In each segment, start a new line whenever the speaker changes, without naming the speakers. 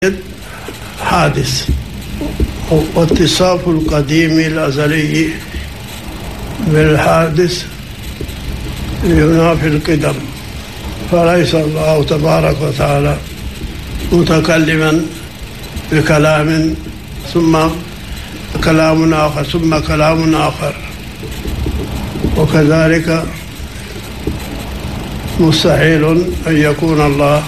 حادث، واتصاف القديم الأزلي بالحادث ينافي القدم، فليس الله تبارك وتعالى متكلما بكلام ثم كلام آخر ثم كلام آخر، وكذلك مستحيل أن يكون الله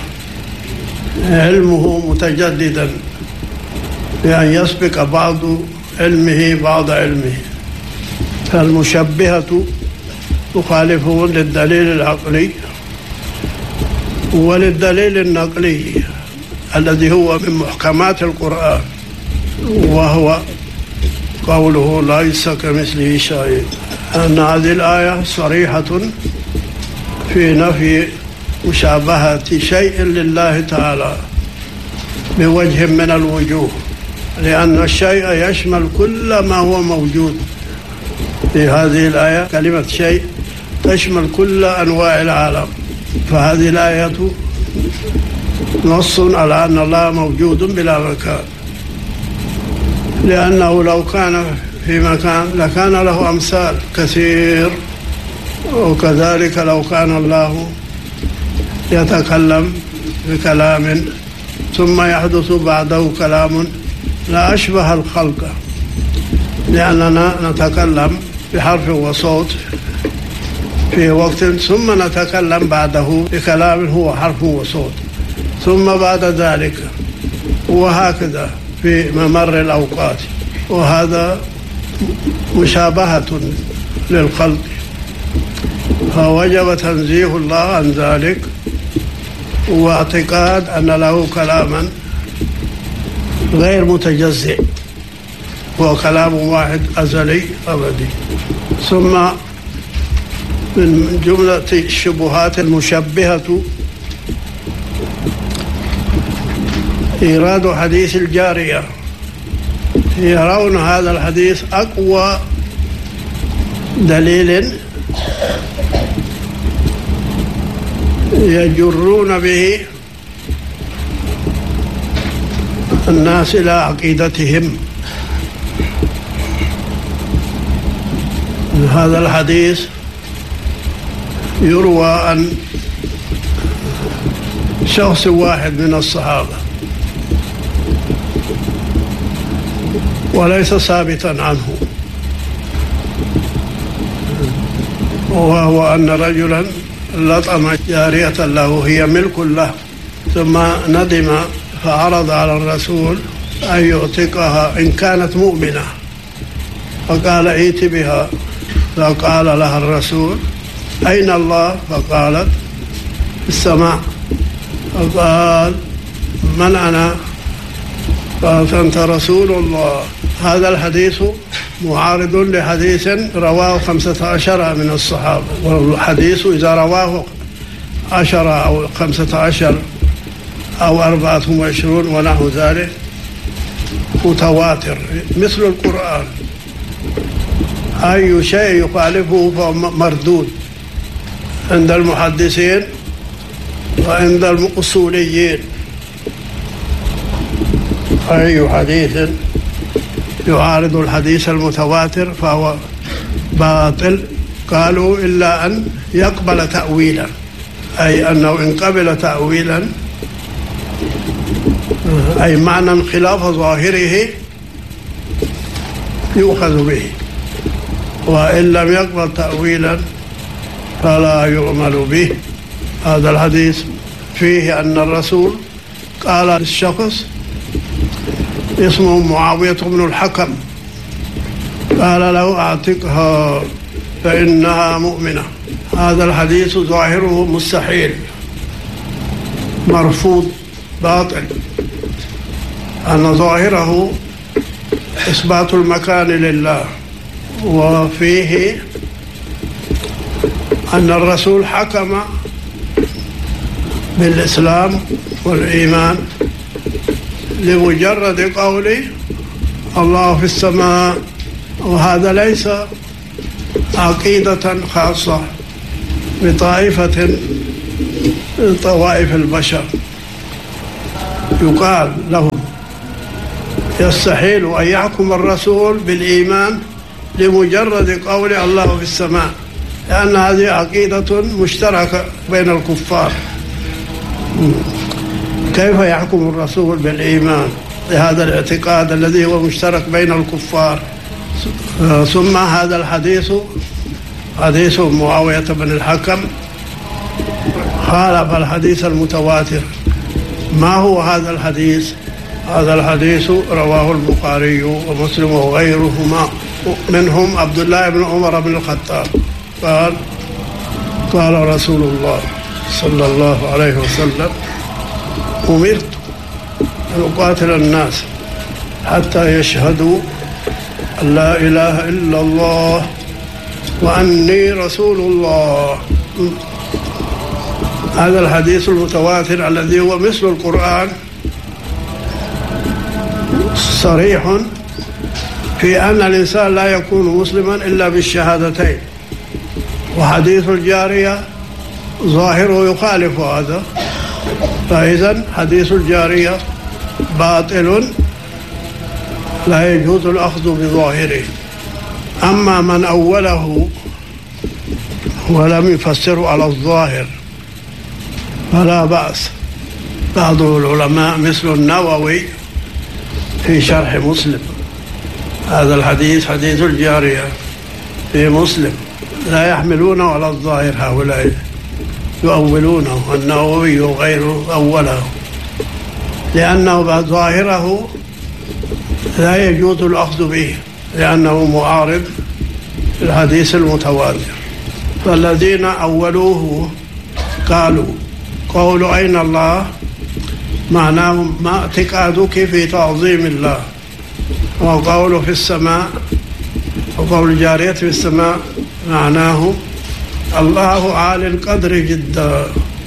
علمه متجددا بأن يسبق بعض علمه بعض علمه، فالمشبهة تخالفه للدليل العقلي وللدليل النقلي الذي هو من محكمات القرآن، وهو قوله ليس كمثله شيء، أن هذه الآية صريحة في نفي مشابهة شيء لله تعالى بوجه من الوجوه، لأن الشيء يشمل كل ما هو موجود. في هذه الآية كلمة شيء تشمل كل أنواع العالم، فهذه الآية نص على أن الله موجود بلا مكان، لأنه لو كان في مكان لكان له أمثال كثير، وكذلك لو كان الله يتكلم بكلام ثم يحدث بعده كلام لا أشبه الخلق، لأننا نتكلم بحرف وصوت في وقت ثم نتكلم بعده بكلام هو حرف وصوت، ثم بعد ذلك، وهكذا في ممر الأوقات، وهذا مشابهة للخلق، فوجب تنزيه الله عن ذلك واعتقاد أن له كلاما غير متجزئ، هو كلام واحد أزلي أبدي. ثم من جملة الشبهات المشبهة إيراد حديث الجارية، يرون هذا الحديث أقوى دليل يجرون به الناس إلى عقيدتهم. هذا الحديث يروى عن شخص واحد من الصحابة وليس ثابتا عنه، وهو أن رجلا لطم جارية له هي ملك له، ثم ندم فعرض على الرسول أن يعتقها إن كانت مؤمنة، فقال ائت بها، فقال لها الرسول أين الله؟ فقالت في السماء، فقال من أنا؟ قالت أنت رسول الله. هذا الحديث معارض لحديث رواه 15 من الصحابة، والحديث إذا رواه 10 أو 15 أو 24 ونحو ذلك متواتر مثل القرآن، أي شيء يخالفه فهو مردود عند المحدثين وعند الأصوليين. أي حديث يعارض الحديث المتواتر فهو باطل، قالوا إلا أن يقبل تأويلا، أي أنه إن قبل تأويلا أي معنى خلاف ظاهره يؤخذ به، وإن لم يقبل تأويلا فلا يعمل به. هذا الحديث فيه أن الرسول قال للشخص اسمه معاوية بن الحكم، قال له أعتقها فإنها مؤمنة. هذا الحديث ظاهره مستحيل مرفوض باطل، أن ظاهره إثبات المكان لله، وفيه أن الرسول حكم بالإسلام والإيمان لمجرد قوله الله في السماء، وهذا ليس عقيدة خاصة بطائفة من طوائف البشر، يقال لهم يستحيل أن يحكم الرسول بالإيمان لمجرد قول الله في السماء، لأن هذه عقيدة مشتركة بين الكفار. كيف يحكم الرسول بالإيمان لهذا الاعتقاد الذي هو مشترك بين الكفار؟ ثم هذا الحديث حديث معاوية بن الحكم خالف الحديث المتواتر. ما هو هذا الحديث؟ هذا الحديث رواه البخاري ومسلم وغيرهما، منهم عبد الله بن عمر بن الخطاب قال رسول الله صلى الله عليه وسلم: أمرت أن أقاتل الناس حتى يشهدوا أن لا إله إلا الله وأني رسول الله. هذا الحديث المتواتر الذي هو مثل القرآن صريح في أن الإنسان لا يكون مسلما إلا بالشهادتين، وحديث الجارية ظاهره يخالف هذا، فإذا حديث الجارية باطل لا يجوز الأخذ بظاهره. أما من أوله ولم يفسره على الظاهر فلا بأس. بعض العلماء مثل النووي في شرح مسلم هذا الحديث حديث الجارية في مسلم لا يحملونه على الظاهر، هؤلاء يؤولونه، النووي وغيره أوله، لأنه ظاهره لا يجوز الأخذ به لأنه معارض الحديث المتواتر. فالذين أولوه قالوا قول أين الله معناه ما اعتقادك في تعظيم الله، وقوله في السماء وقول الجارية في السماء معناه الله عالي القدر جدا،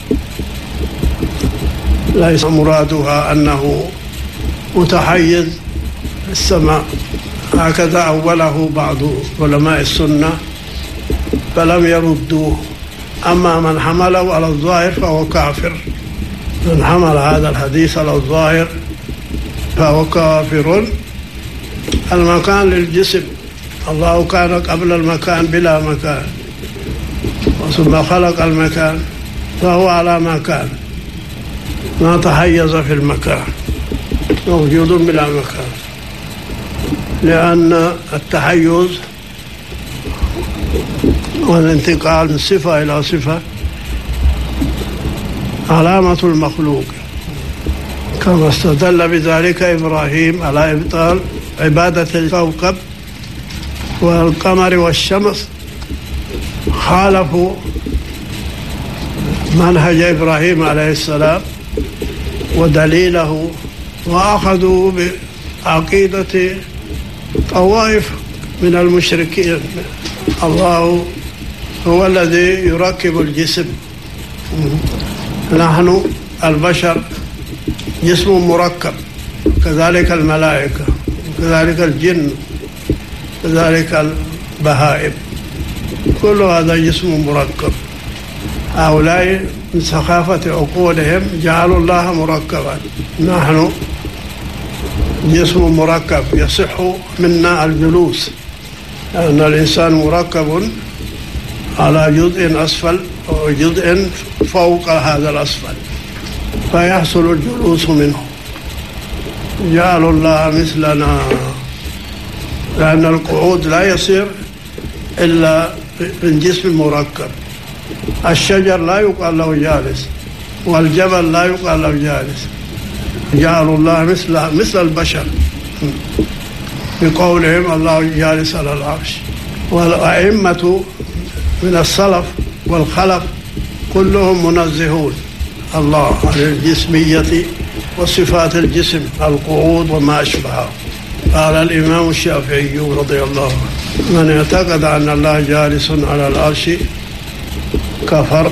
ليس مرادها أنه متحيز في السماء. هكذا أوله بعض علماء السنة فلم يردوه. أما من حمله على الظاهر فهو كافر، من حمل هذا الحديث على الظاهر فهو كافر. المكان للجسم، الله كان قبل المكان بلا مكان، ثم خلق المكان فهو على ما كان، ما تحيز في المكان، موجود بلا مكان، لأن التحيز والانتقال من صفة إلى صفة علامة المخلوق، كما استدل بذلك إبراهيم على إبطال عبادة الكوكب والقمر والشمس. خالفوا منهج إبراهيم عليه السلام ودليله، وأخذوا بعقيدة طوائف من المشركين. الله هو الذي يركب الجسم، نحن البشر جسم مركب، كذلك الملائكة، كذلك الجن، كذلك البهائم، كل هذا جسم مركب. هؤلاء من سخافة عقولهم جعلوا الله مركبا، نحن جسم مركب يصح منا الجلوس، لأن الإنسان مركب على جزء أسفل وجزء فوق هذا الأسفل، فيحصل الجلوس منه. جعلوا الله مثلنا، لأن القعود لا يصير إلا من جسم مركب. الشجر لا يقال له جالس، والجبل لا يقال له جالس. جعلوا الله مثل البشر بقولهم الله جالس على العرش. والأئمة من السلف والخلف كلهم منزهون الله عن الجسمية وصفات الجسم، القعود وما أشبهه. قال الإمام الشافعي رضي الله عنه: من اعتقد أن الله جالس على العرش كفر.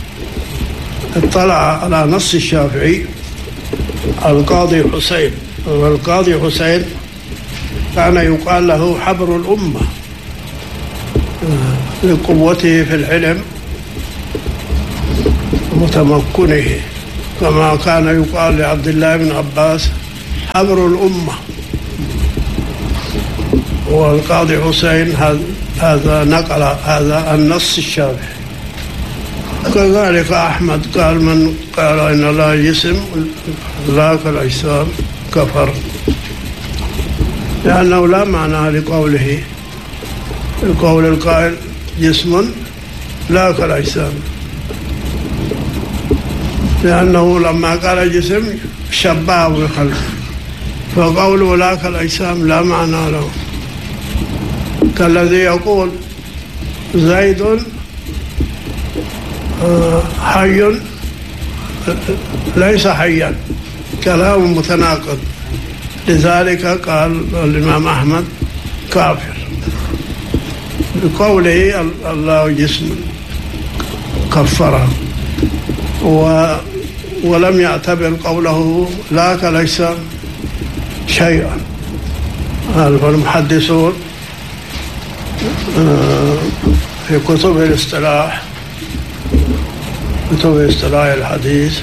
اطلع على نص الشافعي القاضي حسين، والقاضي حسين كان يقال له حبر الأمة لقوته في العلم وتمكنه كما كان يقال لعبد الله بن عباس حبر الأمة. والقاضي حسين هذا نقل هذا النص الشافعي. كذلك أحمد قال من قال إن الله جسم ذاك الأجسام كفر، لأنه لا معنى لقوله، القول القائل جسم لا كالأجسام، لأنه لما قال جسم شبهه بخلقه، فقوله لا كالأجسام لا معنى له. كالذي يقول زيد حي ليس حيا، كلام متناقض. لذلك قال الإمام أحمد كافر بقوله الله جسم، كفره. ولم يعتبر قوله لا كالأجسام شيئا. المحدثون في كتب الاصطلاح، كتب اصطلاح الحديث،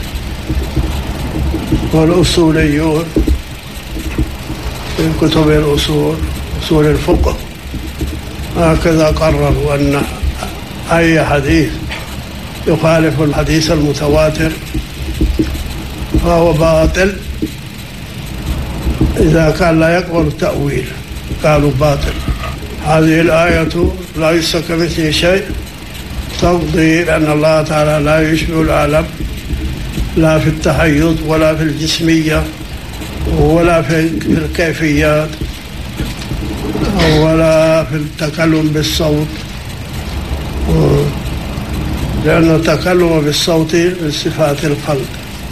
والأصوليون في كتب الأصول، أصول الفقه، هكذا قرروا أن أي حديث يخالف الحديث المتواتر فهو باطل إذا كان لا يقبل التأويل، قالوا باطل. هذه الآية ليس كمثله شيء تقضي بأن الله تعالى لا يشبه العالم، لا في التحيز ولا في الجسمية ولا في الكيفيات ولا في التكلم بالصوت، لأن التكلم بالصوت من صفات الخلق،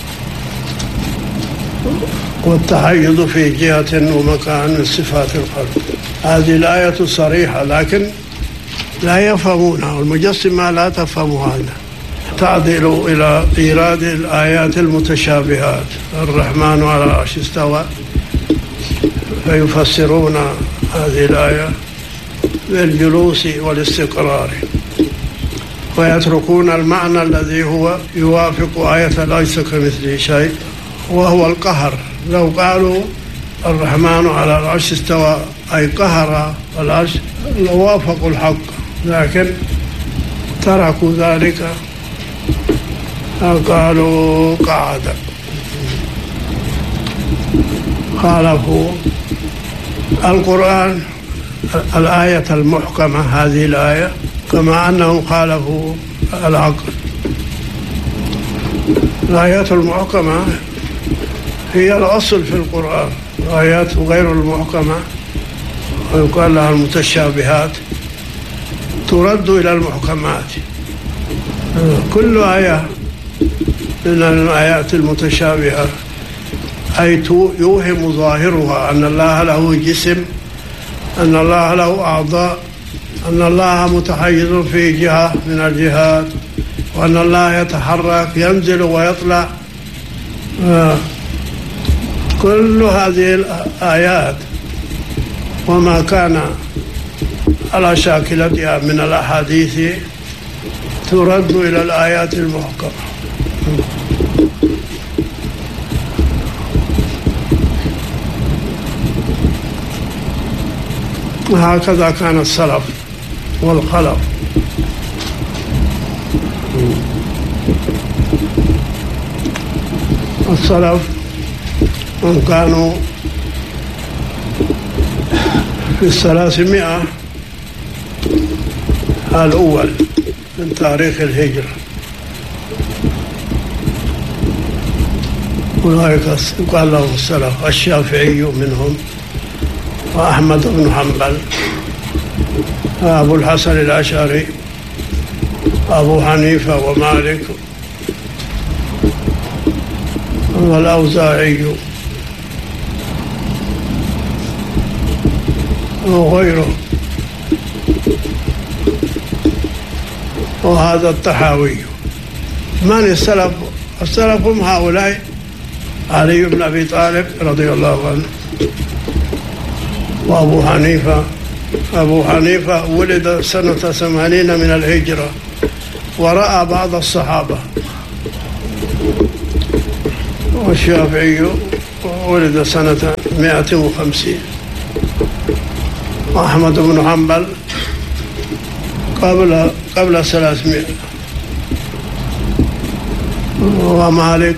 والتحيز في جهة ومكان من صفات الخلق. هذه الآية صريحة لكن لا يفهمونها، والمجسمة لا تفهم هذا، تعدل إلى إيراد الآيات المتشابهات. الرحمن على العرش استوى، فيفسرون هذه الآية بالجلوس والاستقرار، ويتركون المعنى الذي هو يوافق آية ليس كمثله شيء وهو القهر. لو قالوا الرحمن على العرش استوى أي قهر العرش لوافقوا الحق، لكن تركوا ذلك، قالوا قعد، خالفوا القرآن الآية المحكمة، هذه الآية، كما أنهم خالفوا العقل. الآيات المحكمة هي الأصل في القرآن، الآيات غير المحكمة ويقال لها المتشابهات ترد إلى المحكمات. كل آية من الآيات المتشابهة أي يوهم ظاهرها أن الله له جسم، أن الله له أعضاء، أن الله متحيز في جهة من الجهات، وأن الله يتحرك ينزل ويطلع. كل هذه الآيات وما كان على شاكلتها من الأحاديث ترد إلى الآيات المحكمة. هكذا كان السلف والخلف. السلف من كانوا في 300 الأول من تاريخ الهجرة، أولئك قال لهم السلف. الشافعي منهم، وأحمد بن حنبل، أبو الحسن الأشعري، أبو حنيفة ومالك والأوزاعي وغيره، وهذا الطحاوي. من السلف؟ السلف هم هؤلاء: علي بن أبي طالب رضي الله عنه، وأبو حنيفة. أبو حنيفة ولد سنة 80 من الهجرة، ورأى بعض الصحابة والشافعي ولد سنة 150. وأحمد بن حنبل قبل 300. ومالك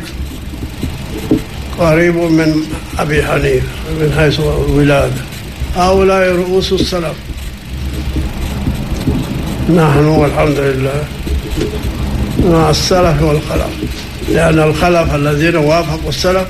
قريب من أبي حنيفة من حيث الولادة. هؤلاء رؤوس السلف. نحن والحمد لله مع السلف والخلف، لأن الخلف الذين وافقوا السلف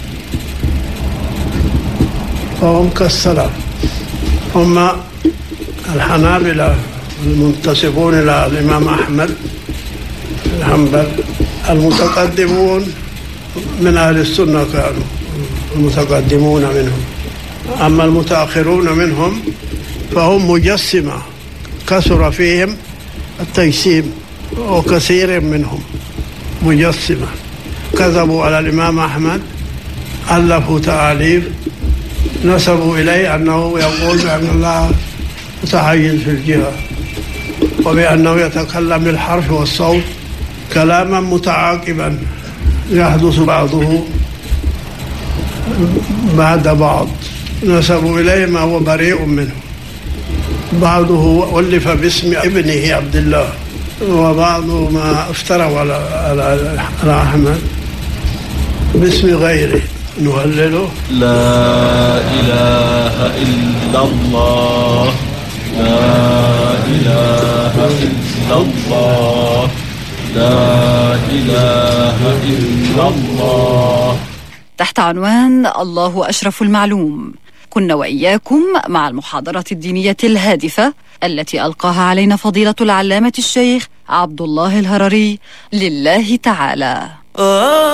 فهم كالسلف، هم الحنابلة المنتسبون إلى الإمام أحمد بن حنبل، المتقدمون من أهل السنة كانوا المتقدمون منهم. أما المتأخرون منهم فهم مجسمة، كثر فيهم التجسيم، وكثير منهم مجسمة كذبوا على الإمام أحمد، ألفوا تأليف نسبوا إليه أنه يقول بأن الله متحيز في الجهة، وبأنه يتكلم بالحرف والصوت كلاما متعاقبا يحدث بعضه بعد بعض. نسبوا إليه ما هو بريء منه، بعضه ألف باسم ابنه عبد الله، وبعضه ما افتروا على أحمد باسم غيره. نهلله
لا إله إلا الله، لا إله إلا الله، لا إله إلا الله.
تحت عنوان الله أشرف المعلوم، كنا وإياكم مع المحاضرة الدينية الهادفة التي ألقاها علينا فضيلة العلامة الشيخ عبد الله الهرري لله تعالى.